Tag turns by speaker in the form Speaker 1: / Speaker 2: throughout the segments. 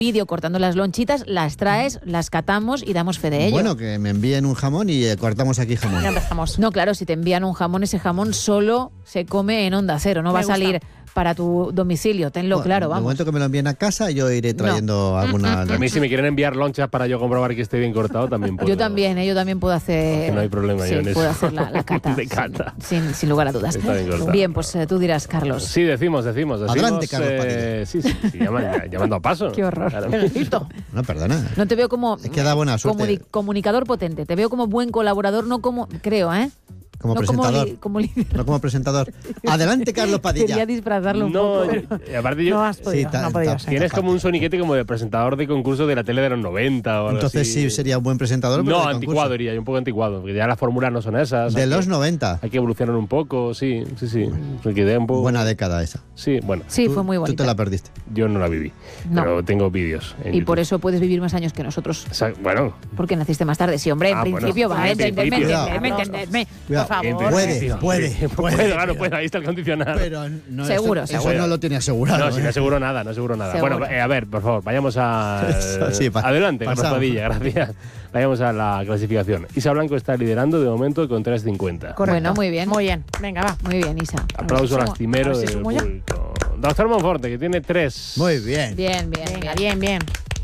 Speaker 1: vídeo cortando las lonchitas, las traes, las catamos y damos fe de ello.
Speaker 2: Bueno, que me envíen un jamón y cortamos aquí jamón.
Speaker 3: Ya empezamos.
Speaker 1: No, claro, si te envían un jamón, ese jamón solo se come en Onda Cero, no va a salir para tu domicilio, tenlo
Speaker 2: Bueno,
Speaker 1: claro,
Speaker 2: de
Speaker 1: vamos.
Speaker 2: momento que me lo envíen a casa, yo iré trayendo alguna...
Speaker 4: A mí si me quieren enviar lonchas para yo comprobar que esté bien cortado, también puedo.
Speaker 1: Yo también puedo hacer...
Speaker 4: Que no hay problema
Speaker 1: sí,
Speaker 4: yo en eso.
Speaker 1: puedo hacer la cata,
Speaker 4: De cata.
Speaker 1: sin lugar a dudas.
Speaker 4: Está bien cortado.
Speaker 1: Bien, pues tú dirás, Carlos.
Speaker 4: Sí, decimos.
Speaker 2: Adelante, Carlos Padilla.
Speaker 4: Sí, llamando a paso.
Speaker 1: Qué horror.
Speaker 4: Claro.
Speaker 2: No, perdona.
Speaker 1: No te veo como
Speaker 2: Es que da buena suerte.
Speaker 1: comunicador potente, te veo como buen colaborador, no como, creo,
Speaker 2: Como
Speaker 1: no
Speaker 2: presentador.
Speaker 1: como líder.
Speaker 2: No como presentador. Adelante, Carlos Padilla.
Speaker 1: Quería disfrazarlo un
Speaker 4: No,
Speaker 1: poco.
Speaker 4: aparte yo...
Speaker 3: No has podido,
Speaker 2: Sí,
Speaker 3: no ha podido ser.
Speaker 4: Tienes como un soniquete como de presentador de concurso de la tele de los 90 o algo
Speaker 2: Entonces
Speaker 4: así.
Speaker 2: sí sería un buen presentador. pero
Speaker 4: No,
Speaker 2: de
Speaker 4: anticuado
Speaker 2: concurso.
Speaker 4: diría yo, un poco anticuado, porque ya las fórmulas no son esas.
Speaker 2: De
Speaker 4: hay
Speaker 2: los
Speaker 4: que-
Speaker 2: 90.
Speaker 4: Hay que evolucionar un poco, sí. Me quedé un poco...
Speaker 2: Buena década esa.
Speaker 4: Sí, bueno,
Speaker 1: Sí,
Speaker 2: Tú-
Speaker 1: fue muy
Speaker 2: Tú
Speaker 1: bonito.
Speaker 2: te la perdiste.
Speaker 4: yo no la viví,
Speaker 1: No.
Speaker 4: pero tengo vídeos en
Speaker 1: Y
Speaker 4: YouTube.
Speaker 1: por eso puedes vivir más años que nosotros.
Speaker 4: Bueno,
Speaker 1: Porque naciste más tarde. Sí, hombre, en
Speaker 4: Ah, bueno.
Speaker 1: principio,
Speaker 4: En
Speaker 1: vale, entenderme.
Speaker 2: Cuidado.
Speaker 3: Por favor.
Speaker 2: Puede.
Speaker 4: claro, puede, ahí está el condicionado.
Speaker 2: Pero no,
Speaker 1: Seguro,
Speaker 2: eso
Speaker 1: seguro.
Speaker 2: no lo tiene asegurado.
Speaker 4: No, si no aseguro nada,
Speaker 1: Seguro.
Speaker 4: Bueno, a ver, por favor, vayamos a...
Speaker 2: Sí,
Speaker 4: Adelante, Carlos
Speaker 2: pasamos.
Speaker 4: Padilla, gracias. Vayamos a la clasificación. Isa Blanco está liderando de momento con 3.50.
Speaker 1: Bueno, muy bien.
Speaker 3: Muy bien. Venga, va.
Speaker 1: Muy bien, Isa.
Speaker 4: Aplauso
Speaker 3: A ver si
Speaker 4: lastimero del
Speaker 3: sumo ya.
Speaker 4: público. Doctor Monforte, que tiene 3.
Speaker 2: Muy bien.
Speaker 1: Bien.
Speaker 3: Venga, bien.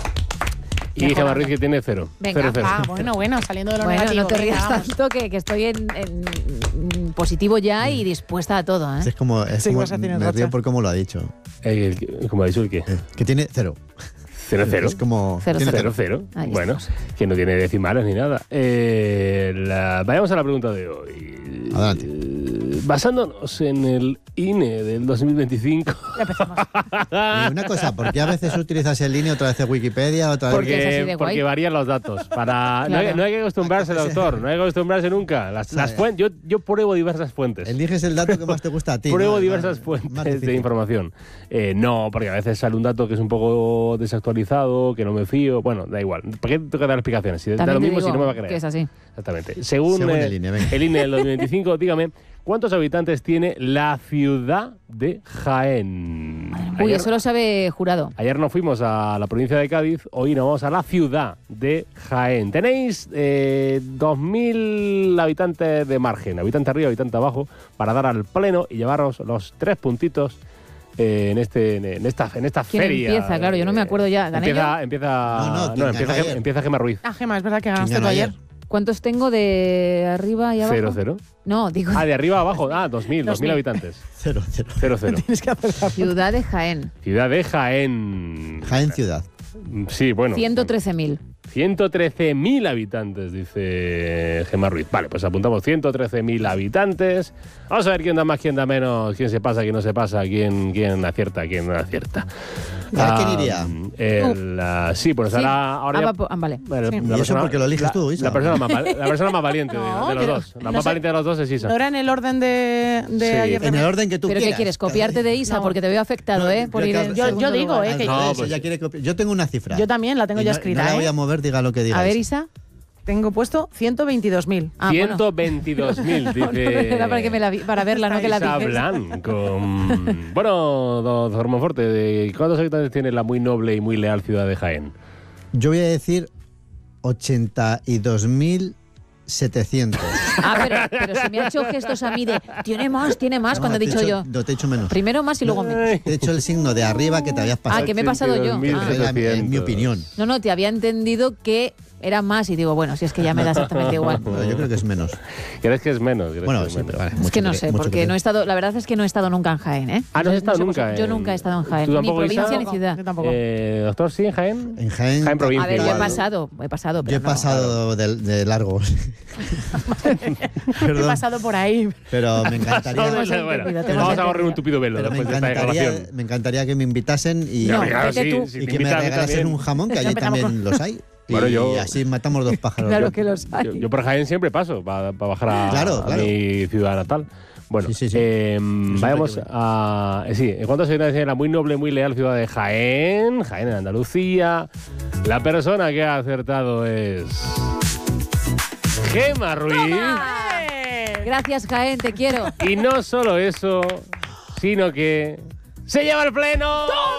Speaker 4: Y Gemma Ruiz, que tiene 0.
Speaker 1: Venga,
Speaker 4: 0.
Speaker 3: Ah, bueno, saliendo de lo
Speaker 1: Bueno,
Speaker 3: negativo.
Speaker 1: no te
Speaker 3: venga,
Speaker 1: rías
Speaker 3: vamos.
Speaker 1: tanto que estoy en positivo ya y dispuesta a todo,
Speaker 2: Es como
Speaker 3: Sí, vas a tener
Speaker 2: me
Speaker 3: racha.
Speaker 2: río por cómo lo ha dicho.
Speaker 4: ¿Cómo ha dicho el qué?
Speaker 2: Que tiene 0.
Speaker 4: 0.
Speaker 2: Es como...
Speaker 1: Cero,
Speaker 2: tiene
Speaker 1: cero.
Speaker 4: 0.
Speaker 1: Ahí
Speaker 4: Bueno,
Speaker 1: estamos.
Speaker 4: que no tiene decimales ni nada. Vayamos a la pregunta de hoy.
Speaker 2: Adelante.
Speaker 4: Basándonos en el INE del 2025.
Speaker 3: Ya empezamos.
Speaker 2: Y una cosa, ¿por qué a veces utilizas el INE, otra vez Wikipedia, otra vez...
Speaker 1: Porque es así de guay.
Speaker 4: Porque varían los datos.
Speaker 1: Claro.
Speaker 4: No hay que acostumbrarse, doctor. No hay que acostumbrarse nunca. Las fuentes, yo pruebo diversas fuentes.
Speaker 2: Eliges el dato que más te gusta a ti.
Speaker 4: Pruebo
Speaker 2: ¿no?
Speaker 4: diversas
Speaker 2: Más
Speaker 4: fuentes
Speaker 2: difícil.
Speaker 4: de información. No, porque a veces sale un dato que es un poco desactualizado, que no me fío. Bueno, da igual. ¿Para qué tengo que dar explicaciones? Si da
Speaker 1: También
Speaker 4: lo
Speaker 1: te
Speaker 4: mismo,
Speaker 1: digo
Speaker 4: si no me va a creer.
Speaker 1: que es así.
Speaker 4: Exactamente. Según
Speaker 2: el INE, venga.
Speaker 4: el INE del 2025, dígame, ¿cuántos habitantes tiene la ciudad de Jaén?
Speaker 1: Uy, eso lo sabe Jurado.
Speaker 4: Ayer nos fuimos a la provincia de Cádiz, hoy nos vamos a la ciudad de Jaén. Tenéis 2.000 habitantes de margen, habitante arriba, habitante abajo, para dar al pleno y llevaros los 3 puntitos en esta
Speaker 1: ¿Quién
Speaker 4: feria.
Speaker 1: empieza? Claro, yo no me acuerdo ya. ¿Gané yo?
Speaker 4: Empieza Gemma Ruiz.
Speaker 3: Ah, Gemma, es verdad que ganaste
Speaker 2: ¿Quién
Speaker 3: tú
Speaker 2: ganó
Speaker 3: ayer.
Speaker 1: ¿Cuántos tengo de arriba y abajo?
Speaker 4: 0-0.
Speaker 1: No, digo
Speaker 4: Ah, de arriba a abajo. 2.000 habitantes.
Speaker 2: 0.
Speaker 4: 0-0.
Speaker 3: Tienes que acertar.
Speaker 1: Ciudad de Jaén.
Speaker 4: Ciudad de Jaén.
Speaker 2: Jaén ciudad.
Speaker 4: Sí, bueno.
Speaker 1: 113.000.
Speaker 4: 113.000 habitantes, dice Gemma Ruiz. Vale, pues apuntamos 113.000 habitantes. Vamos a ver quién da más, quién da menos, quién se pasa, quién no se pasa, quién acierta, quién no acierta.
Speaker 2: ¿A quién iría?
Speaker 4: Sí, pues
Speaker 1: Sí.
Speaker 4: ahora ya-
Speaker 1: Vale.
Speaker 4: Bueno,
Speaker 3: Sí.
Speaker 4: la
Speaker 2: ¿Y eso porque lo eliges tú, Isa?
Speaker 4: La persona más valiente
Speaker 3: No,
Speaker 4: de los
Speaker 3: yo-
Speaker 4: dos. La
Speaker 3: no
Speaker 4: más
Speaker 3: sé.
Speaker 4: valiente de los dos es Isa.
Speaker 3: ¿No era en el orden de
Speaker 4: Sí.
Speaker 3: ayer?
Speaker 2: En el orden que tú
Speaker 1: ¿Pero
Speaker 2: quieras.
Speaker 1: qué quieres? ¿Copiarte de Isa?
Speaker 3: No.
Speaker 1: Porque te veo afectado, ¿eh? Por ir en
Speaker 3: Yo
Speaker 1: segundo
Speaker 3: digo,
Speaker 1: lugar.
Speaker 3: que-
Speaker 2: No,
Speaker 4: pues-
Speaker 2: ella quiere copiar. Yo tengo una cifra.
Speaker 3: Yo también la tengo
Speaker 2: Y
Speaker 3: ya
Speaker 2: no-
Speaker 3: escrita,
Speaker 2: No la voy
Speaker 3: ¿eh?
Speaker 2: a mover, diga lo que diga.
Speaker 1: A ver, Isa.
Speaker 3: Tengo puesto 122.000.
Speaker 1: Ah, bueno.
Speaker 4: 122.000, dice.
Speaker 1: Era para, que me la para verla, no que la
Speaker 4: Isa
Speaker 1: dices.
Speaker 4: Blanco. Bueno, doctor Monforte, ¿cuántos habitantes tiene la muy noble y muy leal ciudad de Jaén?
Speaker 2: Yo voy a decir 82.700.
Speaker 1: Pero si me ha hecho gestos a mí de tiene más cuando he dicho yo.
Speaker 2: No, te he dicho menos.
Speaker 1: Primero más y luego menos.
Speaker 2: Te he hecho el signo de arriba que te habías pasado.
Speaker 1: Ah, que me he pasado yo. Ah.
Speaker 4: 82.700.
Speaker 2: En mi opinión.
Speaker 1: No, te había entendido que era más y digo, bueno, si es que ya me da exactamente igual.
Speaker 2: Pero yo creo que es menos.
Speaker 4: ¿Crees que es menos? ¿Crees
Speaker 2: Bueno,
Speaker 4: que es
Speaker 2: sí,
Speaker 4: menos?
Speaker 2: pero vale.
Speaker 1: Es que no sé,
Speaker 2: mucho
Speaker 1: porque
Speaker 2: que-
Speaker 1: no he estado, la verdad es que no he estado nunca en Jaén, ¿eh?
Speaker 4: Ah, ¿no has estado
Speaker 1: sé
Speaker 4: nunca
Speaker 1: vosotros. Yo
Speaker 4: en-
Speaker 1: nunca he estado en Jaén,
Speaker 4: ¿Tú
Speaker 1: ni
Speaker 4: tampoco,
Speaker 1: provincia
Speaker 4: Isa?
Speaker 1: ni ciudad.
Speaker 3: Yo tampoco.
Speaker 4: Doctor, ¿sí en Jaén?
Speaker 2: En Jaén.
Speaker 4: Jaén provincia.
Speaker 1: A ver, yo he
Speaker 4: igual.
Speaker 1: pasado, pero
Speaker 2: Yo he
Speaker 1: no.
Speaker 2: pasado de largo.
Speaker 3: He
Speaker 2: Perdón,
Speaker 3: pasado por ahí.
Speaker 2: pero me
Speaker 4: No,
Speaker 2: encantaría.
Speaker 4: bueno,
Speaker 1: entendido, te hemos
Speaker 4: vamos a
Speaker 1: entendido.
Speaker 4: correr un tupido velo
Speaker 2: Pero me
Speaker 4: después de esta declaración.
Speaker 2: encantaría que me invitasen y,
Speaker 4: Ya,
Speaker 1: No,
Speaker 4: claro,
Speaker 1: vete tú.
Speaker 4: si
Speaker 2: y
Speaker 4: te
Speaker 2: que me
Speaker 4: invitan a mí
Speaker 2: regalasen
Speaker 4: también.
Speaker 2: un jamón, que allí
Speaker 3: Empezamos
Speaker 2: también los hay.
Speaker 4: Bueno,
Speaker 2: y
Speaker 4: yo-
Speaker 2: así matamos 2 pájaros.
Speaker 1: Claro que los hay.
Speaker 4: Yo por Jaén siempre paso para bajar a
Speaker 2: Claro.
Speaker 4: mi ciudad natal. Bueno,
Speaker 2: Sí.
Speaker 4: vayamos a... Sí, ¿en cuántos habitantes tiene la muy noble, muy leal ciudad de Jaén? Jaén en Andalucía. La persona que ha acertado es... Gemma Ruiz.
Speaker 1: Gracias, Jaén, te quiero.
Speaker 4: Y no solo eso, sino que... ¡se lleva el pleno!